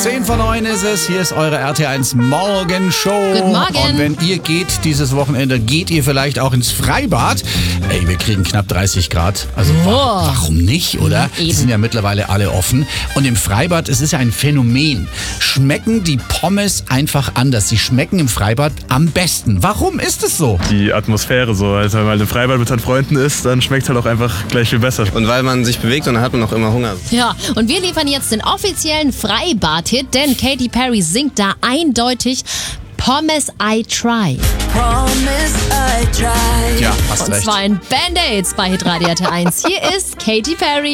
8:10 ist es. Hier ist eure RT1 Morgenshow. Guten Morgen. Und wenn ihr geht dieses Wochenende, geht ihr vielleicht auch ins Freibad. Ey, wir kriegen knapp 30 Grad. Also warum nicht, oder? Eben. Die sind ja mittlerweile alle offen. Und im Freibad, es ist ja ein Phänomen. Schmecken die Pommes einfach anders. Sie schmecken im Freibad am besten. Warum ist es so? Die Atmosphäre so. Also wenn man im Freibad mit seinen Freunden ist, dann schmeckt es halt auch einfach gleich viel besser. Und weil man sich bewegt und dann hat man auch immer Hunger. Ja, und wir liefern jetzt den offiziellen Freibad-Hit, denn Katy Perry singt da eindeutig Promise I Try. Promise I try. Ja, hast Und recht. zwar in Band-Aids bei Hitradio RT1. Hier ist Katy Perry.